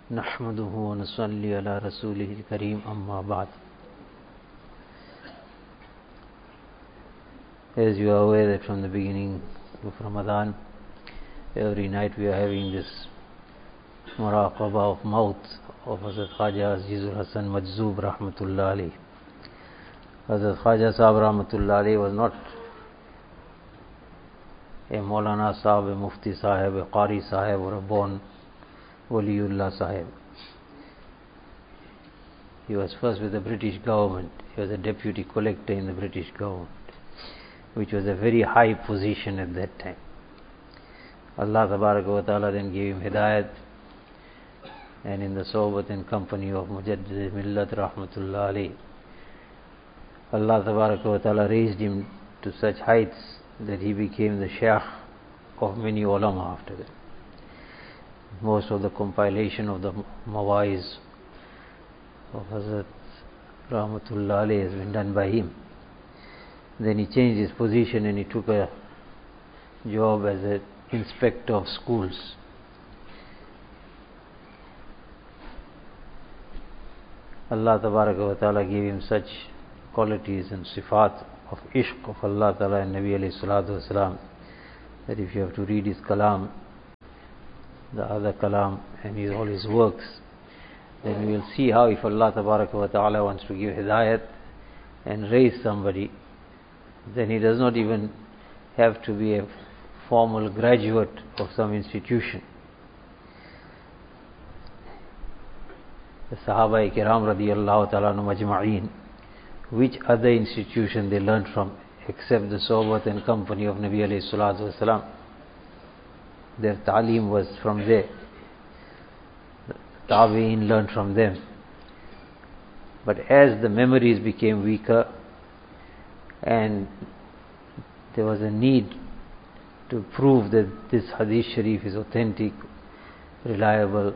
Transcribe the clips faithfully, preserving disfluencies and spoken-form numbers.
नहमदुहु व नसल्ली अला रसूलिहिल करीम अम्मा बाद. As you are aware that from the beginning of Ramadan, every night we are having this muraqabah of maut of Hazrat Khwaja Azizul Hasan Majzoob Rahmatullah alayh. Hazrat Khwaja Sahib Rahmatullah alayh was not a Maulana Sahib, a Mufti Sahib, a Qari Sahib or a born Waliullah Sahib. He was first with the British government. He was a deputy collector in the British government, which was a very high position at that time. Allah Tabaraka wa Ta'ala then gave him Hidayat, and in the sohbat and company of Mujaddid Millat Rahmatullah alayh, Allah Tabaraka wa Ta'ala raised him to such heights that he became the Shaykh of many ulama after that. Most of the compilation of the Mawaiz of Hazrat Rahmatullah alayh has been done by him. Then he changed his position and he took a job as an inspector of schools. Allah Tabaraka wa Ta'ala gave him such qualities and sifat of ishq of Allah Ta'ala and Nabi alayhi salatu wasalam that if you have to read his kalam, the other kalam and his, all his works, then you will see how if Allah Tabaraka wa Ta'ala wants to give hidayat and raise somebody, then he does not even have to be a formal graduate of some institution. The Sahaba Kiram radiyallahu ta'ala anhum ajma'een, which other institution they learned from except the sohbat and company of Nabi alayhi salatu wasalam? Their ta'aleem was from there. The Tabi'een learned from them. But as the memories became weaker and there was a need to prove that this hadith sharif is authentic, reliable,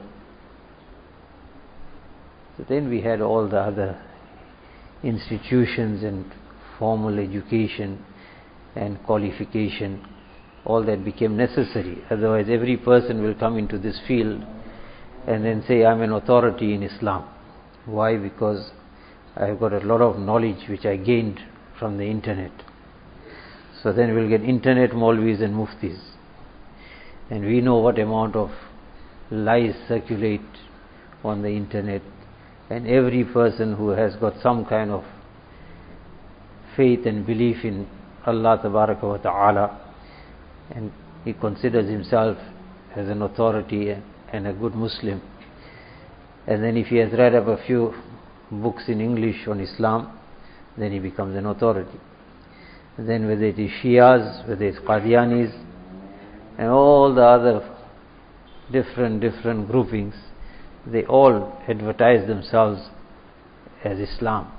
so then we had all the other institutions and formal education and qualification, all that became necessary. Otherwise every person will come into this field and then say, I'm an authority in Islam. Why? Because I've got a lot of knowledge which I gained from the internet. So then we'll get internet Maulvis and Muftis, and we know what amount of lies circulate on the internet, and every person who has got some kind of faith and belief in Allah Tabaraka wa Ta'ala, and he considers himself as an authority and a good Muslim, and then if he has read up a few books in English on Islam, then he becomes an authority. And then whether it is Shias, whether it is Qadianis, and all the other different different groupings, they all advertise themselves as Islam.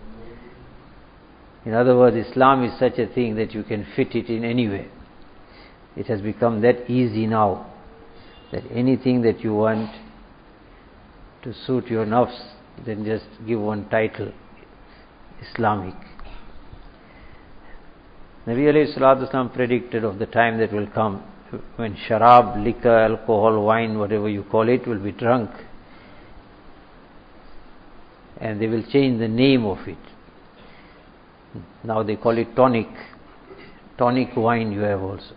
In other words, Islam is such a thing that you can fit it in anywhere. It has become that easy now that anything that you want to suit your nafs, then just give one title, Islamic. Nabi alayhi salatu wasalam predicted of the time that will come when sharab, liquor, alcohol, wine, whatever you call it, will be drunk, and they will change the name of it. Now they call it tonic. Tonic wine you have also.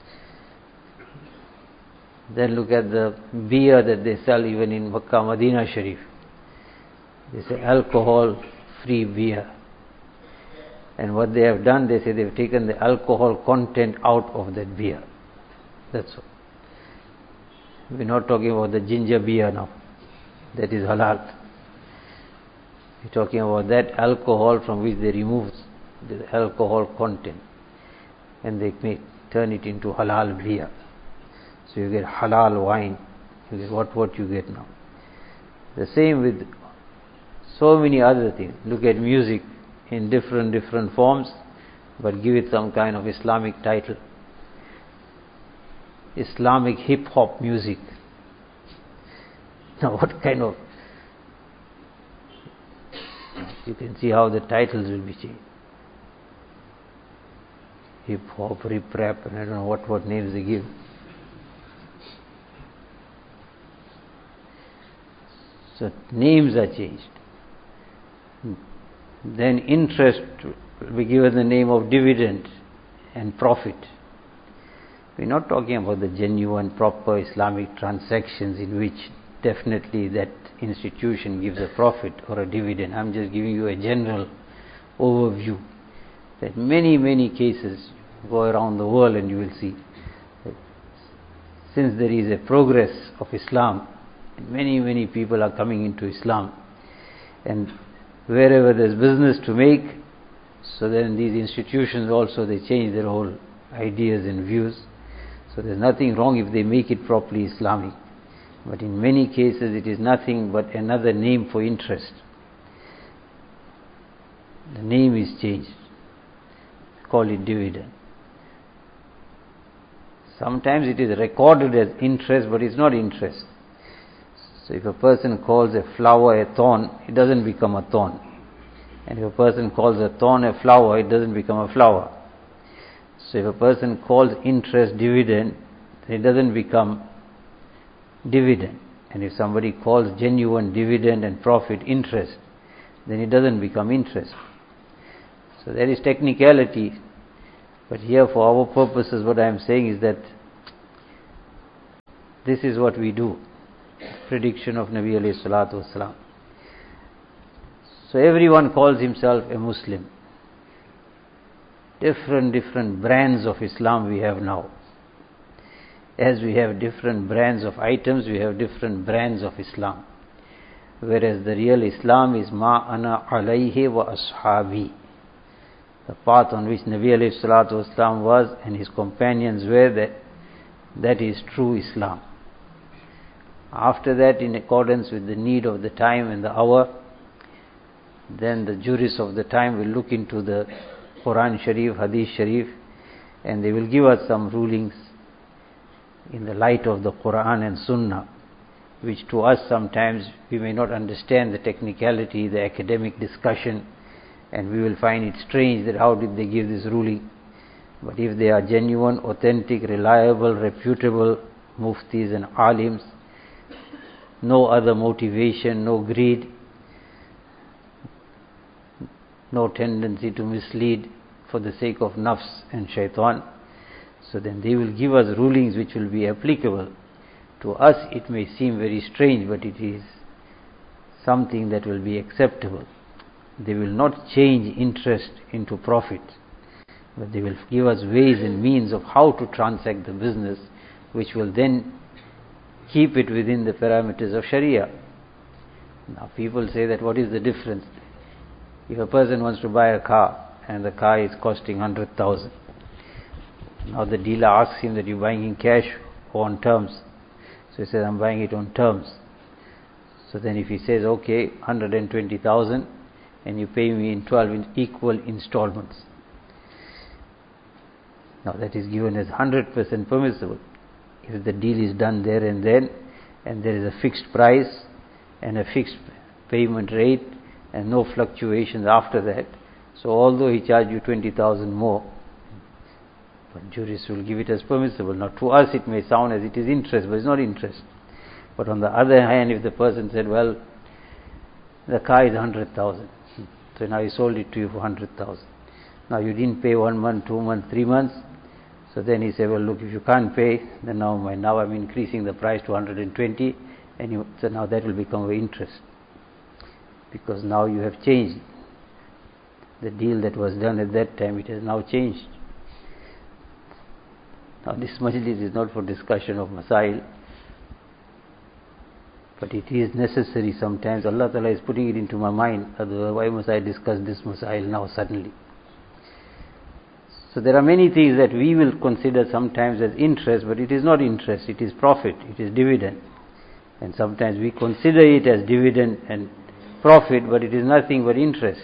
Then look at the beer that they sell even in Makkah, Medina Sharif. They say alcohol free beer. And what they have done, they say they've taken the alcohol content out of that beer. That's all. We're not talking about the ginger beer now. That is halal. We're talking about that alcohol from which they remove the alcohol content, and they make, turn it into halal beer. So you get halal wine. You get what, what you get now. The same with so many other things. Look at music in different different forms, but give it some kind of Islamic title. Islamic hip hop music. Now what kind of, you can see how the titles will be changed. Hip hop, rip rap, and I don't know what what names they give. So names are changed. Then interest will be given the name of dividend and profit. We're not talking about the genuine, proper Islamic transactions in which definitely that institution gives a profit or a dividend. I'm just giving you a general overview that many, many cases go around the world, and you will see that since there is a progress of Islam, many, many people are coming into Islam, and wherever there's business to make, so then these institutions also, they change their whole ideas and views. So there's nothing wrong if they make it properly Islamic. But in many cases it is nothing but another name for interest. The name is changed. Call it dividend. Sometimes it is recorded as interest, but it's not interest. So if a person calls a flower a thorn, it doesn't become a thorn. And if a person calls a thorn a flower, it doesn't become a flower. So if a person calls interest dividend, then it doesn't become dividend. And if somebody calls genuine dividend and profit interest, then it doesn't become interest. So there is technicality. But here for our purposes, what I am saying is that this is what we do. Prediction of Nabi alayhi salatu wasalam. So everyone calls himself a Muslim. Different, different brands of Islam we have now. As we have different brands of items, we have different brands of Islam. Whereas the real Islam is ma ana alayhi wa ashabi. The path on which Nabi alayhi salatu wasalam was and his companions were, that that is true Islam. After that, in accordance with the need of the time and the hour, then the jurists of the time will look into the Quran Sharif, Hadith Sharif, and they will give us some rulings in the light of the Quran and Sunnah, which to us sometimes we may not understand the technicality, the academic discussion, and we will find it strange that how did they give this ruling. But if they are genuine, authentic, reliable, reputable muftis and alims, no other motivation, no greed, no tendency to mislead for the sake of nafs and shaitan, so then they will give us rulings which will be applicable. To us it may seem very strange, but it is something that will be acceptable. They will not change interest into profit, but they will give us ways and means of how to transact the business, which will then keep it within the parameters of Sharia. Now people say that what is the difference? If a person wants to buy a car and the car is costing one hundred thousand, now the dealer asks him that you're buying in cash or on terms. So he says, I'm buying it on terms. So then if he says, okay, one hundred twenty thousand and you pay me in twelve in equal installments, now that is given as one hundred percent permissible. If the deal is done there and then, and there is a fixed price and a fixed payment rate and no fluctuations after that, so although he charged you twenty thousand more, but jurists will give it as permissible. Now to us it may sound as it is interest, but it's not interest. But on the other hand, if the person said, well, the car is one hundred thousand, so now he sold it to you for one hundred thousand. Now you didn't pay one month, two months, three months, so then he said, well look, if you can't pay, then now, my, now I'm increasing the price to one hundred twenty, and you, so now that will become an interest. Because now you have changed. The deal that was done at that time, it has now changed. Now this majlis is not for discussion of masail, but it is necessary sometimes. Allah Ta'ala is putting it into my mind, otherwise why must I discuss this masail now suddenly? So there are many things that we will consider sometimes as interest, but it is not interest, it is profit, it is dividend. And sometimes we consider it as dividend and profit, but it is nothing but interest.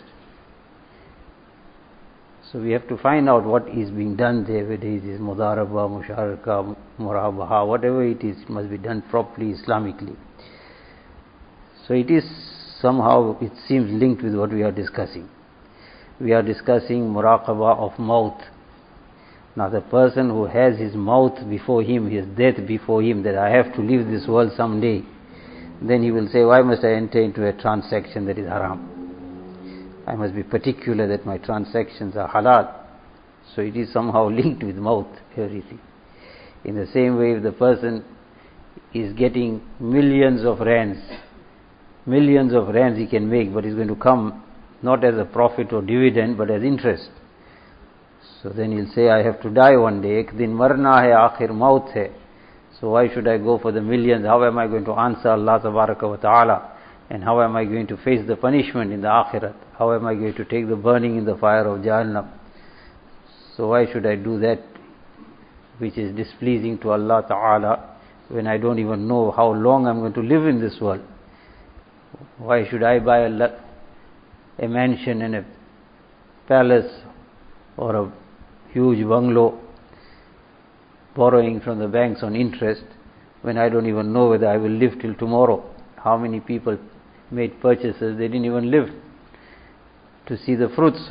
So we have to find out what is being done there, whether it is mudaraba, musharaka, murabaha, whatever it is, it must be done properly Islamically. So it is somehow, it seems linked with what we are discussing. We are discussing muraqabah of mouth. Now the person who has his mouth before him, his death before him, that I have to leave this world someday, then he will say, why must I enter into a transaction that is haram? I must be particular that my transactions are halal. So it is somehow linked with mouth, everything. In the same way, if the person is getting millions of rands, millions of rands he can make, but it's going to come not as a profit or dividend, but as interest. So then he'll say, I have to die one day. Ek din marna hai, akhir maut hai. So why should I go for the millions? How am I going to answer Allah tabaraka wa ta'ala? And how am I going to face the punishment in the akhirat? How am I going to take the burning in the fire of Jahannam? So why should I do that which is displeasing to Allah ta'ala when I don't even know how long I'm going to live in this world? Why should I buy a, a mansion and a palace or a huge bungalow, borrowing from the banks on interest, when I don't even know whether I will live till tomorrow? How many people made purchases, they didn't even live to see the fruits.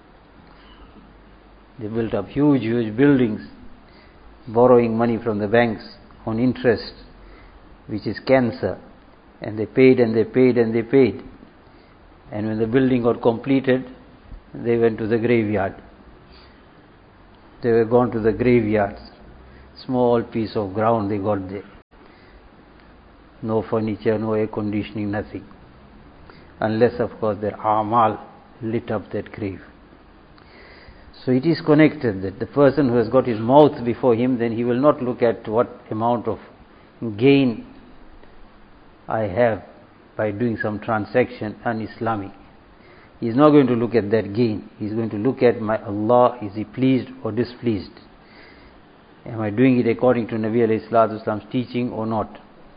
They built up huge, huge buildings, borrowing money from the banks on interest, which is cancer. And they paid and they paid and they paid. And when the building got completed, they went to the graveyard. They were gone to the graveyards. Small piece of ground they got there. No furniture, no air conditioning, nothing. Unless, of course, their amal lit up that grave. So it is connected that the person who has got his mouth before him, then he will not look at what amount of gain I have by doing some transaction un-Islamic. He is not going to look at that gain. He is going to look at my Allah, is he pleased or displeased? Am I doing it according to Nabi alayhi salatu wasalam's teaching or not?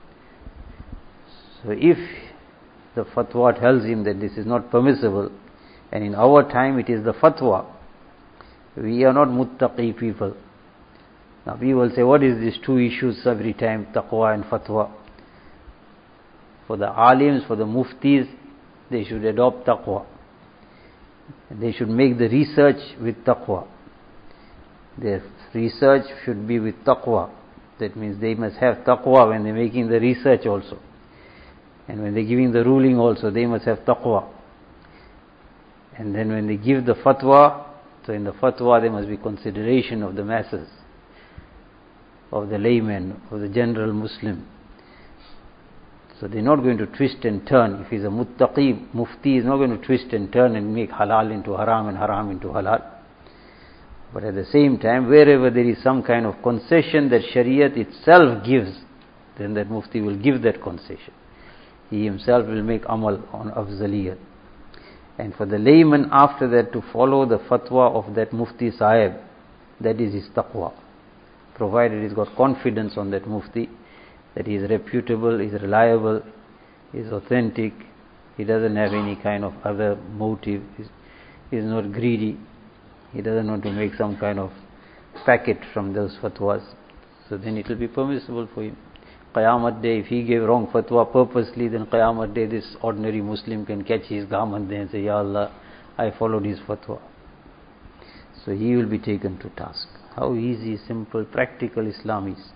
So if the fatwa tells him that this is not permissible, and in our time it is the fatwa, we are not muttaqi people. Now people say, what is these two issues every time, taqwa and fatwa? For the alims, for the muftis, they should adopt taqwa. They should make the research with taqwa. Their research should be with taqwa. That means they must have taqwa when they're making the research also. And when they're giving the ruling also, they must have taqwa. And then when they give the fatwa, so in the fatwa there must be consideration of the masses, of the layman, of the general Muslim. So they're not going to twist and turn. If he's a muttaqi, mufti is not going to twist and turn and make halal into haram and haram into halal. But at the same time, wherever there is some kind of concession that Shariat itself gives, then that mufti will give that concession. He himself will make amal on afzaliyat. And for the layman after that to follow the fatwa of that mufti sahib, that is his taqwa. Provided he's got confidence on that mufti, that he is reputable, he is reliable, he is authentic, he doesn't have any kind of other motive, he is not greedy, he doesn't want to make some kind of packet from those fatwas. So then it will be permissible for him. Qayamat day, if he gave wrong fatwa purposely, then Qayamat day this ordinary Muslim can catch his garment there and say, Ya Allah, I followed his fatwa. So he will be taken to task. How easy, simple, practical Islam is.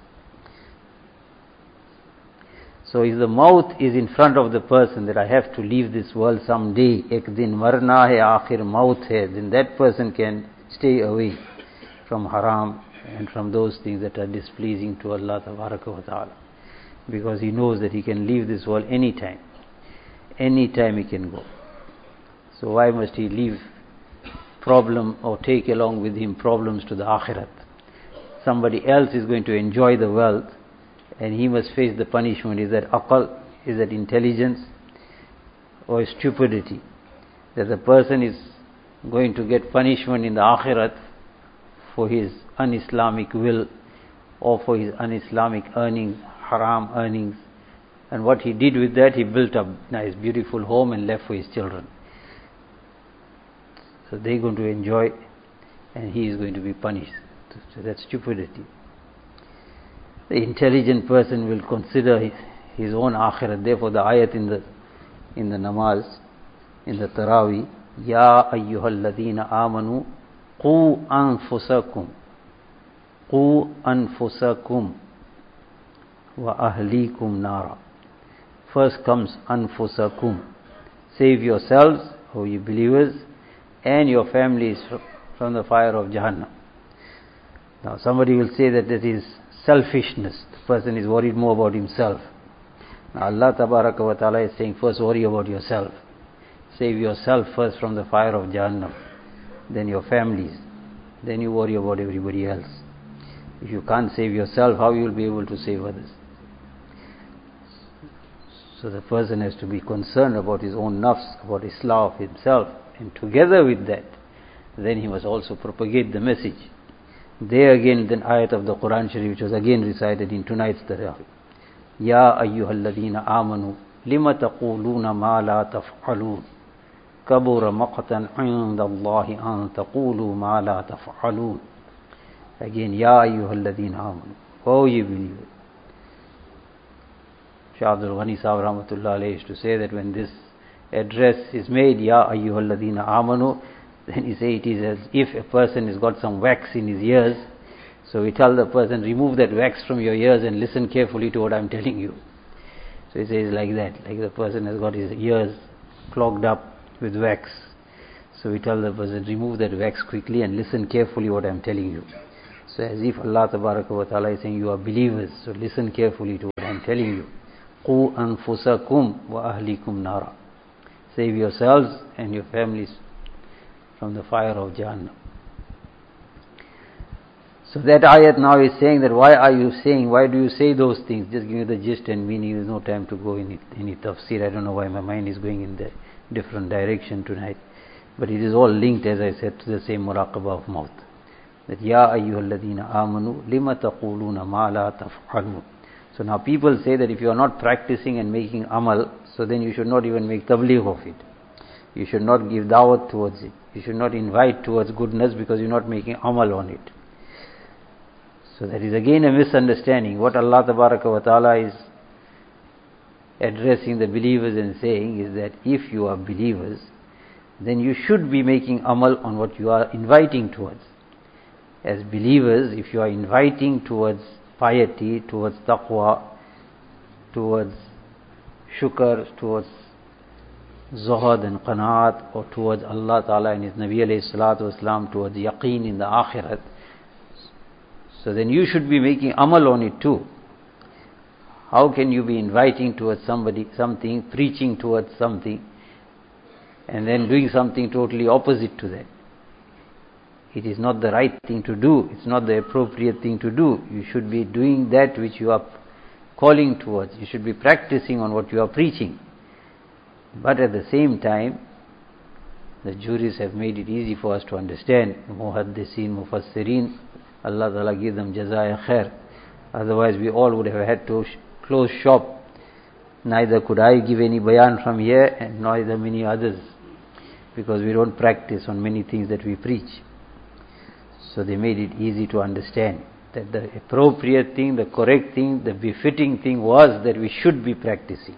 So if the mouth is in front of the person that I have to leave this world someday, ek din marna hai, aakhir maut hai, then that person can stay away from haram and from those things that are displeasing to Allah tabaraka wa ta'ala. Because he knows that he can leave this world any time. Any time he can go. So why must he leave problem or take along with him problems to the akhirat? Somebody else is going to enjoy the wealth, and he must face the punishment. Is that aqal? Is that intelligence? Or stupidity? That the person is going to get punishment in the akhirat for his un-Islamic will or for his un-Islamic earnings, haram earnings. And what he did with that, he built up a nice beautiful home and left for his children. So they're going to enjoy and he is going to be punished. So that's stupidity. The intelligent person will consider his, his own akhirat. Therefore the ayat in the in the namaz, in the Taraweeh, Ya ayyuhal ladhina amanu qu anfusakum qu anfusakum wa ahlikum nara. first comes anfusakum. Save yourselves, O ye believers, and your families from the fire of Jahannam. Now somebody will say that that is selfishness. The person is worried more about himself. Now Allah Tabaraka wa Ta'ala is saying, first worry about yourself. Save yourself first from the fire of Jahannam, then your families, then you worry about everybody else. If you can't save yourself, how you will be able to save others? So the person has to be concerned about his own nafs, about islah of himself, and together with that, then he must also propagate the message. There again, then ayat of the Quran Sharif, which was again recited in tonight's Tarawih. Ya ayyuhalladhina amanu lima taquluna ma la taf'alun kabura maqtan 'inda Allahi an taqulu ma la taf'alun. Again, Ya ayyuhalladhina amanu, O ye believers. Shah Abdul Ghani Sahib Rahmatullah Alayhi used to say that when this address is made, Ya ayyuhalladhina amanu, then he say it is as if a person has got some wax in his ears. So we tell the person, remove that wax from your ears and listen carefully to what I am telling you. So he says like that, like the person has got his ears clogged up with wax. So we tell the person, remove that wax quickly and listen carefully what I am telling you. So as if Allah Tabaraka wa Ta'ala is saying, you are believers, so listen carefully to what I am telling you. Qu anfusakum wa ahlikum nara. Save yourselves and your families from the fire of Jahannam. So that ayat now is saying that why are you saying, why do you say those things? Just give me the gist and meaning. There is no time to go in any tafsir. I don't know why my mind is going in the different direction tonight. But it is all linked, as I said, to the same muraqabah of mouth. That Ya ayyuhalladhina amanu lima taquluna ma la taf'alun. So now people say that if you are not practicing and making amal, so then you should not even make tabligh of it. You should not give da'wat towards it. You should not invite towards goodness because you're not making amal on it. So that is again a misunderstanding. What Allah Tabaraka wa Ta'ala is addressing the believers and saying is that if you are believers, then you should be making amal on what you are inviting towards. As believers, if you are inviting towards piety, towards taqwa, towards shukr, towards zuhad and qanaat, or towards Allah Ta'ala and His Nabi alayhi salatu wasalam, towards yaqeen in the akhirat, so then you should be making amal on it too. How can you be inviting towards somebody, something, preaching towards something, and then doing something totally opposite to that? It is not the right thing to do. It's not the appropriate thing to do. You should be doing that which you are calling towards. You should be practicing on what you are preaching. But at the same time, the juries have made it easy for us to understand. Muhaddiseen, Mufassirin, Allah Ta'ala give them jazaya khair. Otherwise we all would have had to sh- close shop. Neither could I give any bayan from here, and neither many others, because we don't practice on many things that we preach. So they made it easy to understand that the appropriate thing, the correct thing, the befitting thing was that we should be practicing.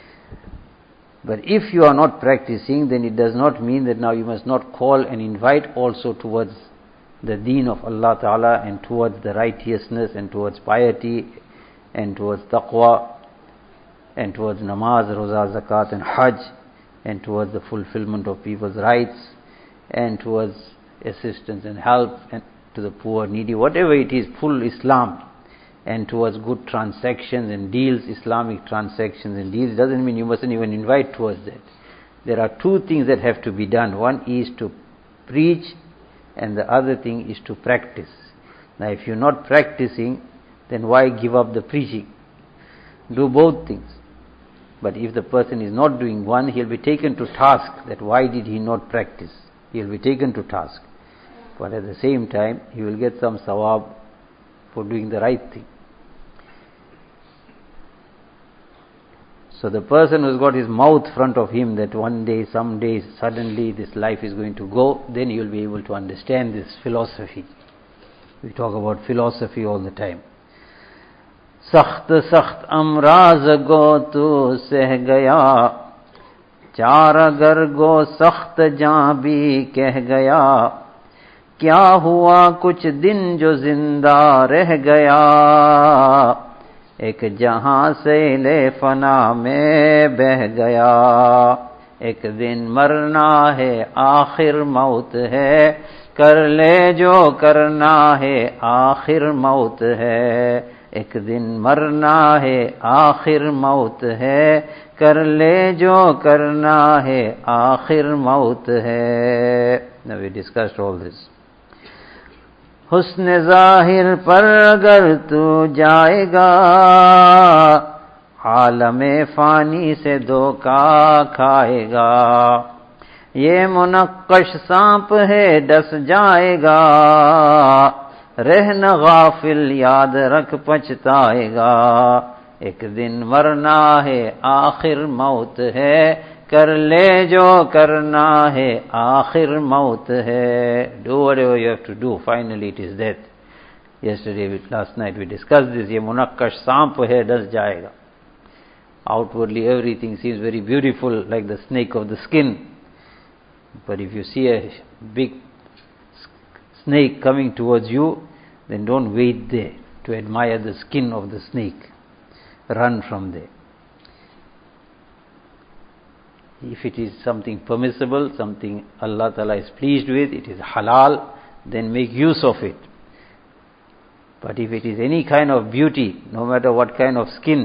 But if you are not practicing, then it does not mean that now you must not call and invite also towards the deen of Allah Ta'ala and towards the righteousness and towards piety and towards taqwa and towards namaz, roza, zakat and hajj and towards the fulfillment of people's rights and towards assistance and help and to the poor, needy, whatever it is, full Islam, and towards good transactions and deals, Islamic transactions and deals. Doesn't mean you mustn't even invite towards that. There are two things that have to be done. One is to preach, and the other thing is to practice. Now if you're not practicing, then why give up the preaching? Do both things. But if the person is not doing one, he'll be taken to task that why did he not practice? He'll be taken to task. But at the same time, he will get some sawab for doing the right thing. So the person who's got his mouth front of him that one day, some day, suddenly this life is going to go, then he will be able to understand this philosophy. We talk about philosophy all the time. Sakht sakht amraz go tu seh gaya, char agar go sakht jaan bhi keh gaya, kya hua kuch din jo zinda reh gaya, ایک جہاں cell فنا میں بہ گیا. ایک دن مرنا ہے آخر موت ہے, کر لے جو کرنا ہے آخر موت ہے. ایک دن مرنا ہے آخر موت ہے, کر لے جو کرنا ہے آخر موت ہے. Now we discussed all this. حسن ظاہر پر اگر تو جائے گا, عالم فانی سے دھوکا کھائے گا. یہ منقش سانپ ہے ڈس جائے گا, رہنا غافل یاد رکھ پچھتائے گا. ایک دن مرنا ہے آخر موت ہے, کر لے جو کرنا ہے آخر موت ہے. Do whatever you have to do, finally it is death. Yesterday, last night we discussed this. یہ منقش سانپ ہے ڈس جائے گا. Outwardly everything seems very beautiful, like the snake of the skin. But if you see a big snake coming towards you, then don't wait there to admire the skin of the snake. Run from there. If it is something permissible, something Allah Ta'ala is pleased with, it is halal, then make use of it. But if it is any kind of beauty, no matter what kind of skin,